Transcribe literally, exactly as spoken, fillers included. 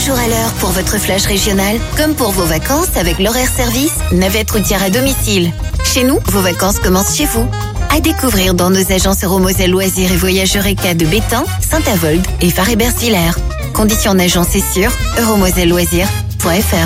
toujours à l'heure pour votre flash régional, comme pour vos vacances avec l'horaire service, navette routière à domicile. Chez nous, vos vacances commencent chez vous. À découvrir dans nos agences Euromoselle Loisirs et Voyage Eureka de Bétham, Saint-Avold et Faré-Bersvillers. Conditions en agence et sur euromoselle loisirs point f r.